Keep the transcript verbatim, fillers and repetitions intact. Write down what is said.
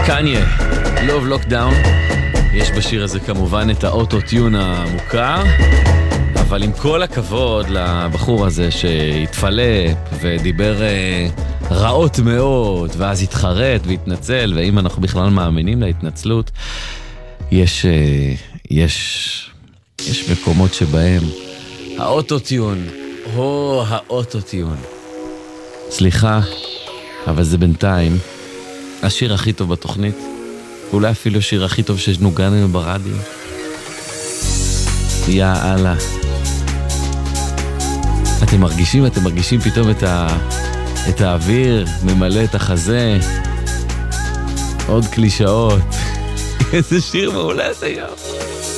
קניה, Love Lockdown. יש בשיר הזה כמובן את האוטו-טיון המוכר, אבל עם כל הכבוד לבחור הזה שהתפלפ ודיבר רעות מאוד, ואז התחרט והתנצל, ואם אנחנו בכלל מאמינים להתנצלות, יש, יש, יש מקומות שבהם האוטו-טיון, או האוטו-טיון. סליחה, אבל זה בינתיים השיר הכי טוב בתוכנית, אולי אפילו השיר הכי טוב שנוגן לנו ברדיו. יא אללה. אתם מרגישים, אתם מרגישים פתאום את, ה... את האוויר, ממלא את החזה. עוד קלישאות. איזה שיר מעולה זה יום.